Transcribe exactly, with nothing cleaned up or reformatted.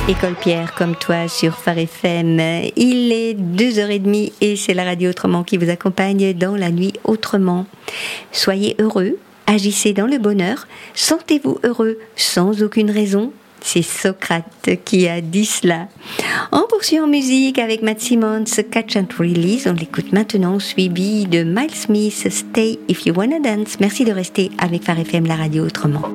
École Pierre comme toi sur Phare F M. Il est deux heures trente et c'est la radio Autrement qui vous accompagne dans la nuit autrement. Soyez heureux, agissez dans le bonheur, sentez-vous heureux sans aucune raison. C'est Socrate qui a dit cela. On poursuit en musique avec Matt Simmons, Catch and Release. On l'écoute maintenant, suivi de Miles Smith, Stay If You Wanna Dance. Merci de rester avec Phare F M, la radio Autrement.